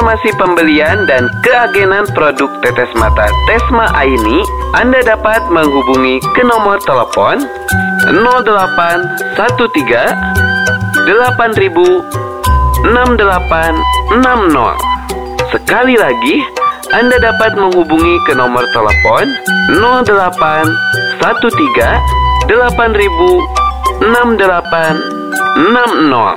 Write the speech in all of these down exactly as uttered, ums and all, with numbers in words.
informasi pembelian dan keagenan produk tetes mata Tesma Aini, Anda dapat menghubungi ke nomor telepon nol delapan satu tiga delapan ribu enam delapan enam nol. Sekali lagi, Anda dapat menghubungi ke nomor telepon nol delapan satu tiga delapan ribu enam delapan enam nol.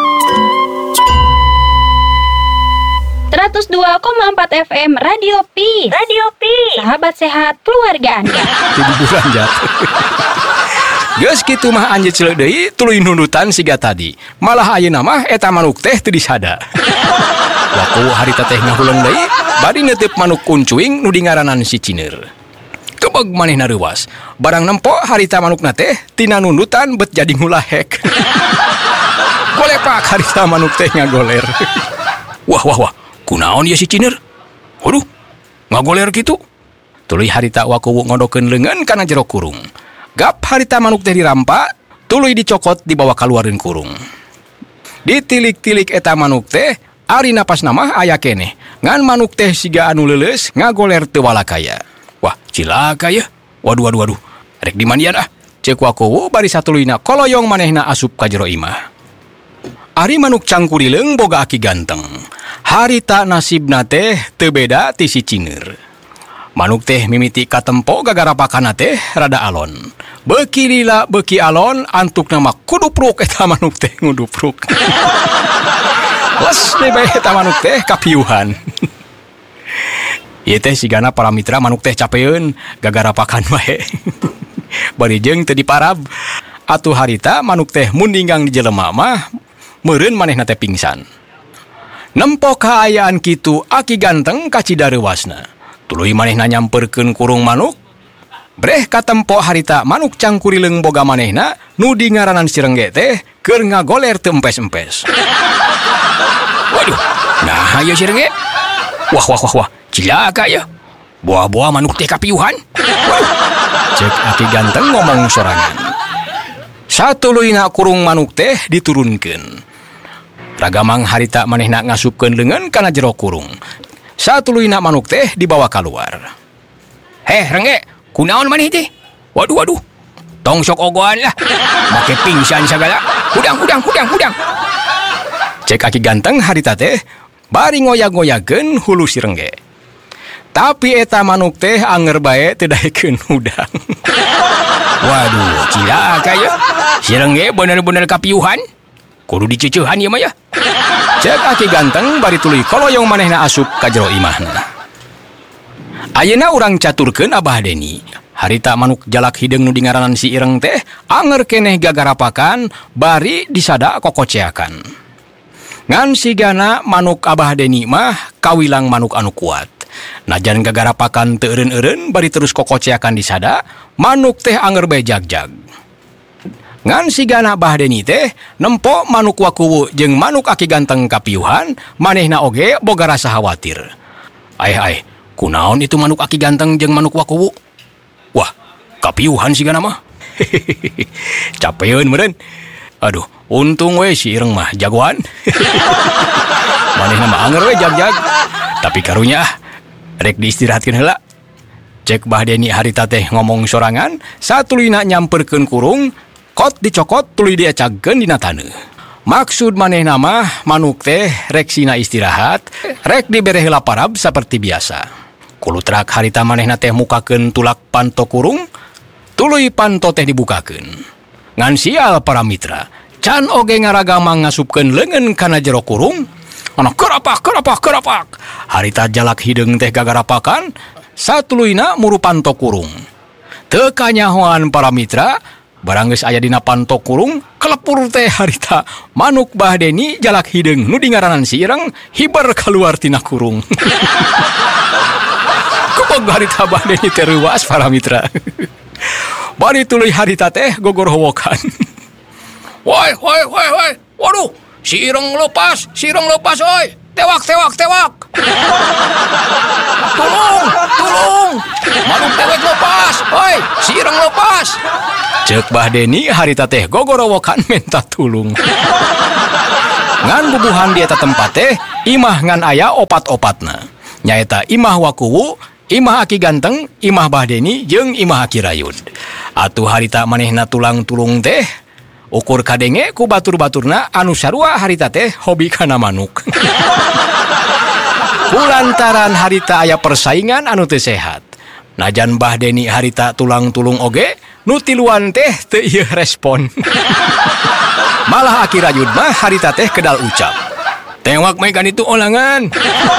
seratus dua koma empat F M Radio P. Radio P. Sahabat sehat keluarga Anda. Jadi bulan jatuh. Geus kitu mah anjeun ceuleuh deui tuluy nunutan siga tadi. Malah ayeuna mah eta manuk teh teu disada. Waktu harita teh ngahuleung deui, bari neuteup manuk kuncuing nu dingaranan si Cineur. Kebeg manehna reuwas. Barang nempok harita manukna teh tina nunutan bet jadi ngulahek. Golepak harita manuk teh ngagoler. Wah wah wah, kunaon ieu si Cineur? Waduh, ngagoler kitu. Tuluy harita wakuwu ngodokeun leungeun kana jero kurung. Gap harita manuk teh dirampa, tuluy dicokot dibawa kaluareun kurung. Ditilik-tilik eta manuk teh, ari napas nama aya keneh. Ngan manuk teh siga anu leuleus ngagoler teu walakaya. Wah, cilaka ya. Waduh waduh waduh. Rek di mandian ah. Ceuk wakowo bari satuluyna koloyong manehna asup ka jero imah. Ari manuk cangkurileung boga aki ganteng. Harita nasibna teh teu beda ti si Cineur. Manuk teh mimiti katempo gagarapakanna teh rada alon. Beuki lila beuki alon antuk nama kudupruk eta manuk teh ngudupruk. Les debe eta manuk teh kapiuhan. Ieu teh sigana para mitra manuk teh capeun gagarapakan wae. Bari jeung teu diparab. Atuh harita manuk teh mun ninggang di jelema mah meureun manehna teh pingsan. Nempok kaayaan kitu aki ganteng kacida reuasna. Tuluy manehna nyamperkeun kurung manuk. Breh katempo harita manuk cangkurileung boga manehna nu dingaranan sirengge teh keur ngagoler teu empes-empes. Waduh, nah ieu sirengge. Wah wah wah wah, cilaka ya. Buah-buah manuk teh kapiuhan. Waduh. Cek aki ganteng ngomong sorangan. Satuluyna kurung manuk teh diturunkeun. Ragamang harita manehna ngasupkeun leungeun kana jero kurung. Satuluyna manuk teh dibawa keluar. Heh, Rengge, kunaon maneh teh? Waduh, waduh. Tong sok ogohan lah. Make pingsan sagala. Hudang, hudang, hudang, hudang. Cek aki ganteng harita teh bari ngoyag-ngoyageun hulu si Rengge. Tapi eta manuk teh anger bae teu daekeun hudang. Waduh, cilaka ya. Si Rengge bener-bener kapiuhan. Kudu diceuceuhan ieu mah ya. Cek aki ganteng bari tuluy koloyong manehna asup ka jero imahna. Ayeuna urang caturkeun Abah Deni. Harita manuk jalak hideung nu dingaranan si Ireng teh anger keneh gagarapakan bari disada kokoceakan. Ngan sigana manuk Abah Deni mah kawilang manuk anu kuat. Najan gagarapakan teu eureun-eureun bari terus kokoceakan disada, manuk teh anger bae jag-jag. Ngan sigana Abah Deni teh nempo manuk wakuwu jeung manuk aki ganteng kapiuhan, manehna oge boga rasa khawatir. Aih-aih, kunaon itu manuk aki ganteng jeung manuk wakuwu? Wah, kapiuhan sigana mah. Capeun meureun. Aduh, untung we si Ireng mah jagoan. Manehna mah anger we jag-jag. Tapi karunya rek diistirahatkeun heula. Cek Bah Deni harita teh ngomong sorangan, satuluyna nyamperkeun kurung. Kot dicokot tuluy diacagkeun dina taneuh. Maksud manehna mah manuk teh rek sina istirahat, rek dibere heula parab saperti biasa. Kulutrak harita manehna teh mukakeun tulak panto kurung, tuluy panto teh dibukakeun. Ngan sial para mitra, can oge ngaragamang ngasupkeun leungeun kana jero kurung. Ana kerapak kerapak kerapak. Harita jalak hideung teh gagarapakan, satuluyna muru panto kurung. Teu kanyahoan para mitra. Barang geus aya dina panto kurung, kelepur teh harita manuk Bah Deni jalak hideung nu dingaranan si Ireng hiber kaluar tina kurung. Kubog harita Bah Deni teh reuas para mitra. Bari tuluy harita teh gogor howokan. Woi, woi, woi, woi. Waduh, si Ireng lepas, si Ireng lepas oi. Tewak, tewak, tewak. Tulung, tulung. Manuk tewek lepas. Oi, si Ireng lepas. Cek Bah Deni harita teh gogorowokan minta tulung. Ngan bubuhan di eta tempat teh imah ngan aya opat-opatna. Nyaeta imah Wakuwu, imah Aki Ganteng, imah Bahdeni, jeung imah Aki Rayud. Atuh harita manehna tulang tulung teh ukur kadenge ku batur-baturna anu sarua harita teh hobi kana manuk. Kulantaran harita aya persaingan anu teu sehat. Najan Bahdeni harita tulang tulung oge, nu tiluan teh teu ieu respon. Malah Aki Rayud mah harita teh kedal ucap. Tewak mah kan itu olangan.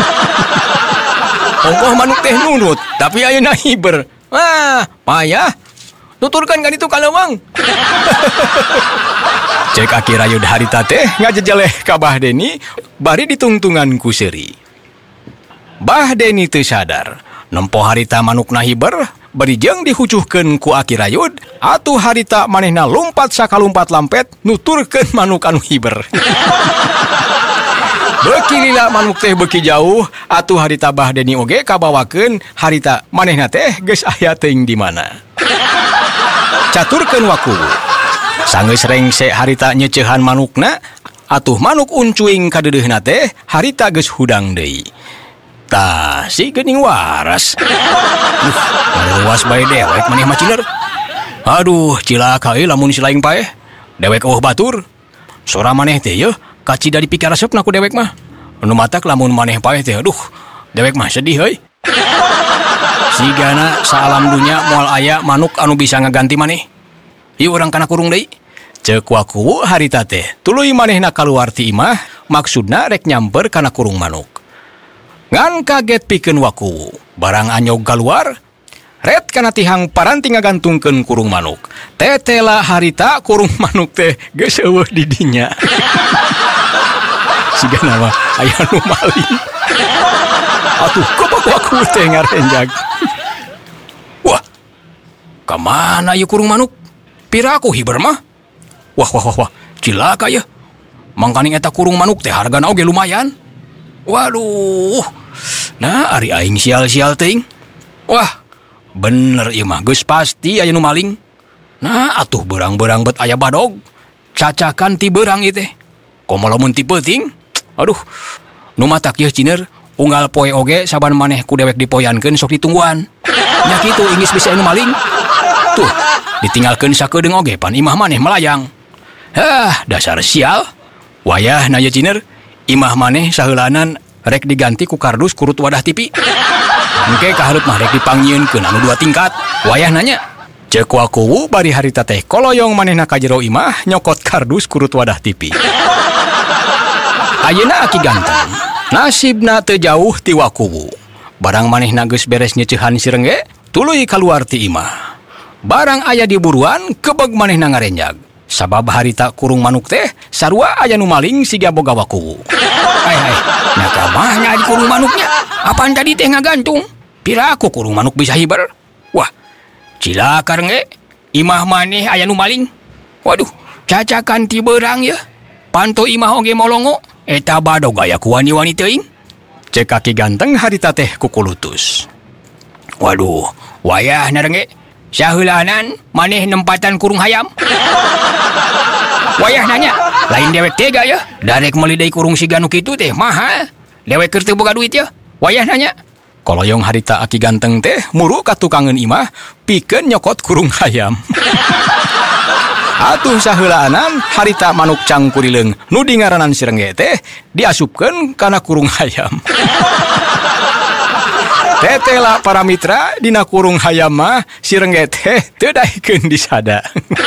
Ongkoh manuk teh nunut, tapi ayeuna hiber. Wah, payah. Tuturkan kan itu kalawang. Cek Aki Rayud harita teh ngajejeleh ka Bahdeni bari ditungtungan ku seuri. Bahdeni teu sadar, nempo harita manukna hiber bari jeung dihucuhkeun ku Aki Rayud, atuh harita manehna lompat sakalumpat lampet nuturkeun manuk anu hiber. Beuki lila manuk teh beuki jauh, atuh harita Bahdeni oge kabawakeun harita manehna teh geus aya teuing di mana. Caturkeun Wakuwu. Sanggeus rengse harita nyecehan manukna, atuh manuk uncuing kadeudeuhna teh harita geus hudang deui. Tah si geuning waras. Duh, ngaruas bae dewek maneh mah ciler. Aduh, cilaka euy lamun si laing paeh. Dewek eueuh batur. Sora maneh teh yeuh kacida dipikir resepna ku dewek mah. Nu matak lamun maneh paeh teh aduh, dewek mah sedih euy. Sigana saalam dunya moal aya manuk anu bisa ngaganti maneh. Ieu urang kana kurung deui. Ceuk Wakuwu harita teh tuluy manehna kaluar ti imah, maksudna rek nyamper kana kurung manuk. Ngan kaget pikeun Wakuwu, barang anyog kaluar, ret kana tihang paranti ngagantungkeun kurung manuk. Tetela harita kurung manuk teh geus eueuh di dinya. Sigana mah aya nu maling. Atuh, kok Wakuwu teh ngarenjag. Wah, kamana ieu kurung manuk? Piraku hiber mah? Wah, wah, wah, wah, cilaka ya. Mangkaning eta kurung manuk teh hargana oge lumayan. Waduh, nah ari aing sial-sial teuing. Wah, bener ieu mah geus pasti aya nu maling. Nah, atuh beurang-beurang bet aya badog. Cacakan ti beurang ieu teh. Komo lamun ti peuting. Aduh, nu matak ieu ciner. Unggal poe oge saban maneh ku dewek dipoyankeun sok ditungguan. Nya kitu ingis bisa anu maling. Tuh, ditinggalkeun sakedeung oge pan imah maneh melayang. Hah, dasar sial. Wayahna ieu ciner, imah maneh saheulanan rek diganti ku kardus kurut wadah T V. Engke kahareup mah rek dipanggieunkeun anu dua tingkat. Wayah nanya. Ceuk Wakuwu bari harita teh koloyong manehna ka jero imah nyokot kardus kurut wadah T V. Ayeuna Aki Ganteng. Nasibna teu jauh ti Wakuwu. Barang manehna geus beres nyecehan si rengge, tuluy kaluar ti imah. Barang aya di buruan, kebeg manehna ngarenjag. Sabab harita kurung manuk teh, sarua aya nu maling siga boga Wakuwu. Hai hai, nyaka mah nya di kurung manuknya. Apaan tadi teh ngagantung? Piraku kurung manuk bisa hiber? Wah, cilaka rengge. Imah maneh aya nu maling. Waduh, cacakan ti beurang ya. Panto imah oge molongo. Eta badog aya ku wani-wani teuing. Cek Aki Ganteng harita teh kukulutus. Waduh, wayahna rengge. Saheulanan maneh nempatan kurung hayam. Wayah nanya, lain dewek tega ya. Darek meuli deui kurung siga nu kitu teh mahal. Dewek keur teu boga duit ya. Wayah nanya. Koloyong harita Aki Ganteng teh muru ka tukangeun imah pikeun nyokot kurung hayam. Atuh saheulaanan harita manuk cangkurileung nu dingaranan si rengge teh diasupkeun kana kurung hayam. Tetela para mitra dina kurung hayam mah si rengge teh teu daekeun disada.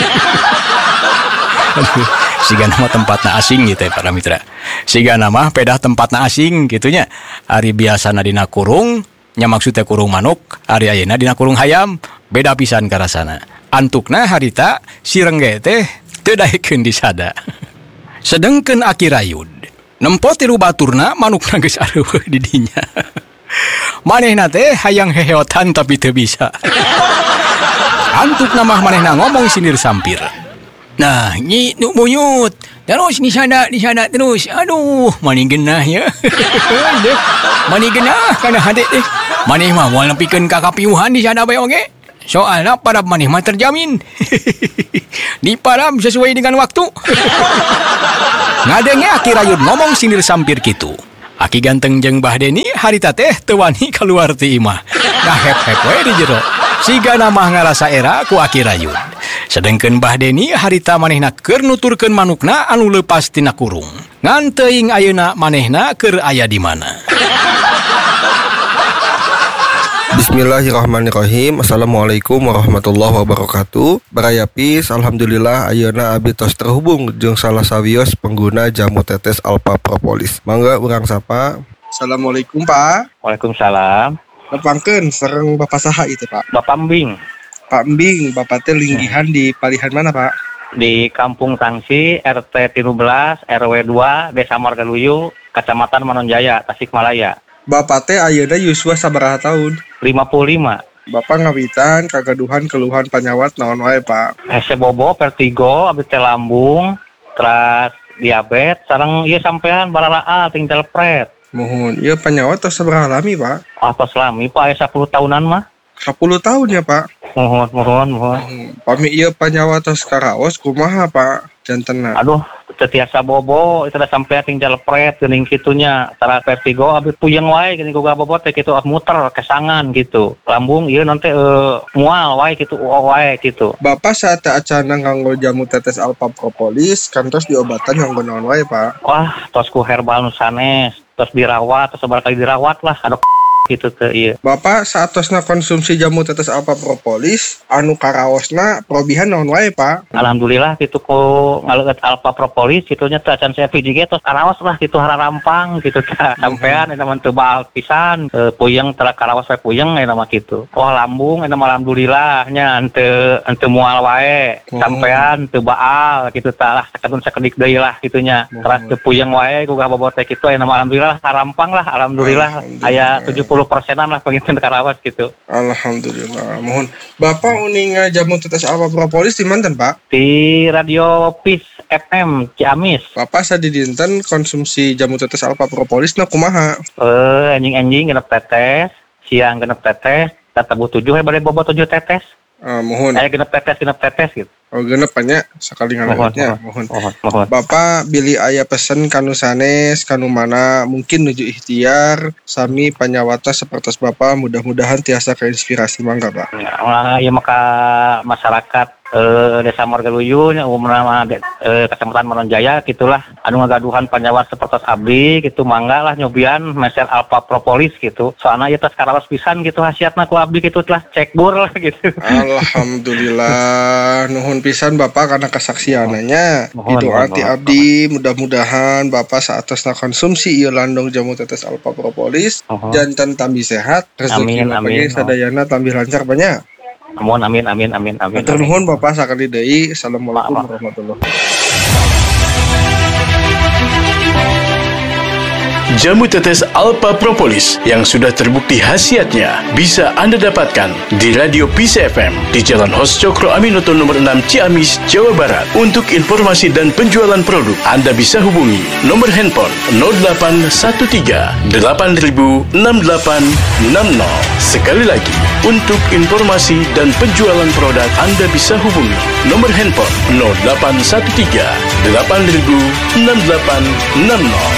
Sigana mah tempatna asing gitu para mitra. Sigana mah pedah tempatna asing gitunya. Ari biasana dina kurung nya maksudna kurung manuk, ari ayeuna dina kurung hayam beda pisan karasana. Antukna harita si rengge teh teu daekeun disada. Sedengkeun Aki Rayud, nempo tilu baturna manukna geus areueuh di dinya. Manehna teh hayang heheotan tapi teu bisa. Antukna mah manehna ngomong sindir sampir. Nah, nyi nu muyut. Terus di sana, di sana terus. Aduh, mani genah ya. Mani genah kana hade teh. Maneh mah moal nepikeun ka kapiuhan di sana bae oge. Soalna parab maneh mah terjamin. Diparab sesuai dengan waktu. Ngadenge Aki Rayun ngomong sindir sampir kitu. Aki ganteng jeung Bah Deni harita teh teu wani kaluar ti imah. Ngahep-hep we di jero. Sigana mah ngarasa era ku Aki Rayun. Sedengkeun Bah Deni harita manehna keur nuturkeun manukna anu leupas tina kurung. Ngan teuing ayeuna manehna keur aya di mana. Bismillahirrahmanirrahim. Assalamualaikum warahmatullahi wabarakatuh. Baraya Pis, alhamdulillah ayeuna abdi tos terhubung jeung salah sawios pengguna jamu tetes Alpha Propolis. Mangga urang sapa. Assalamualaikum Pak. Waalaikumsalam. Nepangkeun sareng Bapak saha itu Pak? Bapak Mbing. Pak Mbing, Bapak teh linggihan di palihan mana Pak? Di Kampung Tangsi, R T tiga belas, R W dua, Desa Margaluyu, Kecamatan Manonjaya, Tasikmalaya. Bapak teh ayeuna yuswa sabaraha tahun? lima puluh lima. Bapak ngawitan kagaduhan keluhan panyawat naon wae Pak? Hese bobo, vertigo, abdi teh lambung, terus diabetes, sareng ieu sampean baralaa tinggal pret. Mohon, ieu panyawat tos sabaraha lami Pak? Atos lami Pak, aya sepuluh tahunan mah. sepuluh tahun ya Pak? Mohon, mohon, mohon. Pami ieu panyawat tos karaos kumaha Pak? Jantenna. Aduh, tetiasa bobo, itu udah sampai tinggal pret, geuning kitunya. Tara vertigo, abis puyeng wae, gini gua bobo teh gitu, muter, kesangan gitu. Lambung, iya nanti uh, mual wae gitu, wae gitu. Bapak saat acana nganggo jamu tetes Alpha Propolis, kantos diobatan nganggo naon wae Pak? Wah, tos ku herbal nusanes, tos dirawat, tos seberapa kali dirawat lah, aduh gitu teh iya. Bapak saat tosna konsumsi jamu tetes Alpha Propolis, anu karaosna probihan naon wae Pak? Alhamdulillah gitu ku ngaleueut Alpha Propolis kitunya teh acan saya V J G tos karaos lah gitu hararampang gitu teh. Sampean eta mah teu baal pisan, e, puyeng tara karaos wae puyeng eta mah kitu. Oh lambung eta mah alhamdulillah nya henteu henteu mual wae. Sampean teu baal gitu tah lah sakadun sakedik deui lah kitunya. Teras teu puyeng wae ku gabobot teh kitu aya mah alhamdulillah harampang lah alhamdulillah aya tujuh puluh persenan lah pengen karawas gitu. Alhamdulillah. Mohon Bapak uning jamu tetes Alpha Propolis di manten Pak? Di Radio Pis F M Ciamis. Bapak sadidinten konsumsi jamu tetes Alpha Propolis na kumaha? Eh anjing-anjing genep tetes, siang genep tetes, tabu tujuh bade bobo tujuh tetes. Uh, mohon. Aya genep tetes genep tetes gitu. Oh genep nya sakali ngalamatnya. Mohon. Mohon. Mohon. Bapak bili aya pesen kanu sanes kanu mana mungkin nuju ikhtiar sami panyawata sapertos Bapak mudah-mudahan tiasa keinspirasi mangga Pak. Ya, ya maka masyarakat eh, Desa Margaluyu nya umumna eh, Kecamatan Manonjaya gitulah anu ngagaduhan panyawat sapertos abdi gitu mangga lah nyobian meser Alpha Propolis gitu. Soalna ieu tos karaos pisan gitu hasiatna ku abdi gitu telah cek bur lah gitu. Alhamdulillah nuhun pisan Bapak karena kesaksiananya. Itu arti abdi mudah-mudahan Bapak saatosna konsumsi ieu landong jamu tetes Alpha Propolis janten tambi sehat rezeki bagi sadayana tambi lancar banyak. Amin amin amin amin amin. Matur nuhun Bapak sakali deui. Assalamualaikum warahmatullahi wabarakatuh. Jamu tetes Alpha Propolis yang sudah terbukti khasiatnya bisa Anda dapatkan di Radio Pis F M di Jalan Hos Cokro Aminoto nomor enam Ciamis, Jawa Barat. Untuk informasi dan penjualan produk, Anda bisa hubungi nomor handphone nol delapan satu tiga delapan nol enam delapan enam nol. Sekali lagi, untuk informasi dan penjualan produk, Anda bisa hubungi nomor handphone nol delapan satu tiga delapan nol enam delapan enam nol.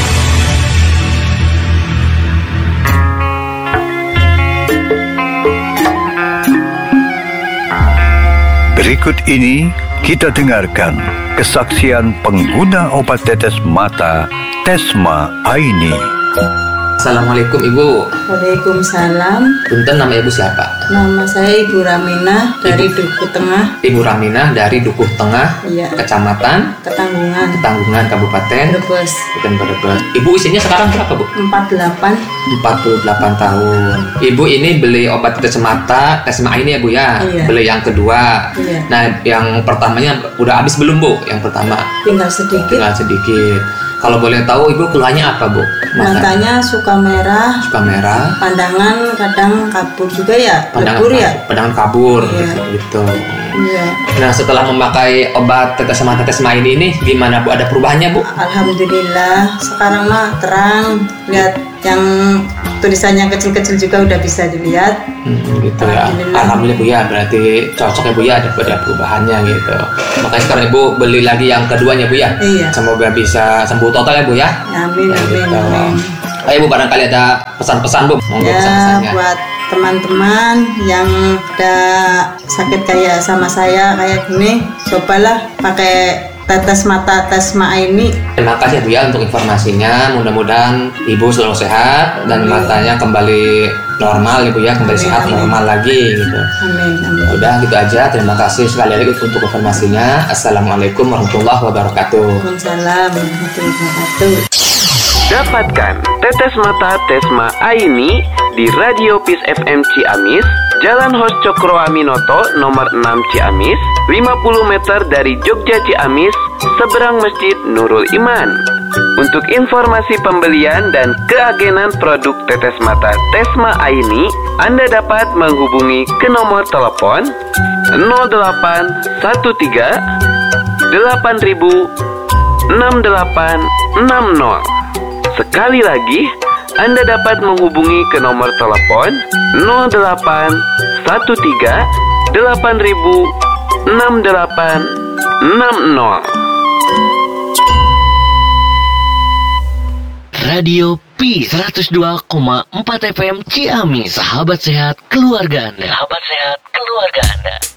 Berikut ini kita dengarkan kesaksian pengguna obat tetes mata Tesma Aini. Assalamualaikum Ibu. Waalaikumsalam. Punten, nama Ibu siapa? Nama saya Ibu Raminah dari Ibu. Dukuh Tengah. Ibu Raminah dari Dukuh Tengah, iya. Kecamatan Ketanggungan, Ketanggungan, Kabupaten Brebes. Bukan Brebes. Ibu usianya sekarang berapa Bu? empat puluh delapan. empat puluh delapan tahun. Ibu ini beli obat tetes mata Tesma ini ya Bu ya? Iya. Beli yang kedua. Iya. Nah yang pertamanya udah habis belum Bu? Yang pertama? Tinggal sedikit. Tinggal sedikit. Kalau boleh tahu Ibu keluhannya apa Bu? Mata. Matanya suka merah. Suka merah. Pandangan kadang kabur juga ya. Pandangan Lebur ya. Pandangan kabur iya. gitu. Iya. Nah setelah memakai obat tetes mata Tesma ini ini gimana Bu? Ada perubahannya Bu? Alhamdulillah sekarang mah terang lihat yang tulisannya kecil-kecil juga udah bisa dilihat. Hmm, gitu ya. Alhamdulillah Bu ya, berarti cocok ya Bu ya, ada pada perubahannya gitu. Makanya sekarang Ibu beli lagi yang keduanya Bu ya. Iya. Semoga bisa sembuh total ya Bu ya. Amin, ya, amin, gitu. amin. Ayo Bu, barangkali ada pesan-pesan Bu. Monggo Ya, pesan-pesannya. buat teman-teman yang ada sakit kayak sama saya kayak gini, cobalah pakai tetes mata Tesma Aini. Terima kasih Bu ya untuk informasinya. Mudah-mudahan Ibu selalu sehat dan matanya kembali normal Ibu ya, kembali amin, sehat amin. Normal lagi gitu. Amin, amin. Udah gitu aja. Terima kasih sekali lagi untuk informasinya. Assalamualaikum warahmatullahi wabarakatuh. Waalaikumsalam warahmatullahi wabarakatuh. Dapatkan tetes mata Tesma Aini di Radio Peace F M Ciamis, Jalan Hos Cokro Aminoto nomor enam Ciamis, lima puluh meter dari Jogja Ciamis, seberang Masjid Nurul Iman. Untuk informasi pembelian dan keagenan produk tetes mata Tesma Aini, Anda dapat menghubungi ke nomor telepon nol delapan satu tiga delapan ribu enam delapan enam nol. Sekali lagi, Anda dapat menghubungi ke nomor telepon nol delapan satu tiga delapan ribu enam delapan enam nol. Radio P seratus dua koma empat F M Ciamis, sahabat sehat keluarga Anda. Sahabat sehat keluarga Anda.